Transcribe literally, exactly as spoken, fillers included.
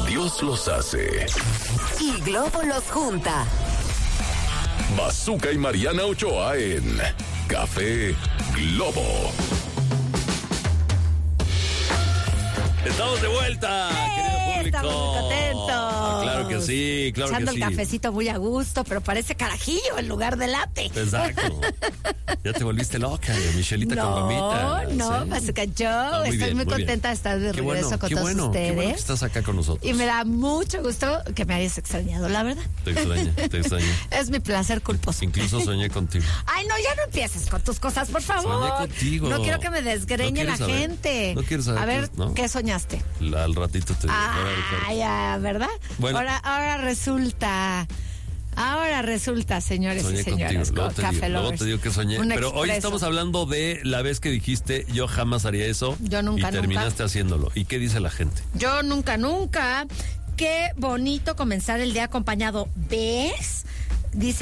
Dios los hace. Y Globo los junta. Bazooka y Mariana Ochoa en Café Globo. Estamos de vuelta, ¡Eh! querido público. Estamos muy contentos. Claro que sí, claro Echando que sí. el cafecito muy a gusto, pero parece carajillo en lugar de latte. Exacto. Ya te volviste loca, Michelita no, con mamita. No, ¿sí? Bazooka Joe. Ah, muy Estoy bien, muy muy contenta bien. de estar de Qué regreso bueno, con qué todos bueno, ustedes. Qué bueno que estás acá con nosotros. Y me da mucho gusto que me hayas extrañado, la verdad. Te extrañé, te extrañé. Es mi placer culposo. Incluso soñé contigo. Ay, no, ya no empieces con tus cosas, por favor. Soñé contigo. No quiero que me desgreñe No la quieres saber. gente. No quieres saber A ver, qué es, ¿no? ¿qué soñaste? La- al ratito te digo. Ah, ya, ¿verdad? Bueno. Ahora, ahora resulta... Ahora resulta, señores Soñé y señoras, contigo, luego con te, Café digo, luego Lovers. te digo que soñé. Un Pero hoy expreso. estamos hablando de la vez que dijiste yo jamás haría eso. Yo nunca, Y terminaste nunca. haciéndolo. ¿Y qué dice la gente? Yo nunca, nunca. Qué bonito comenzar el día acompañado. ¿Ves? Dice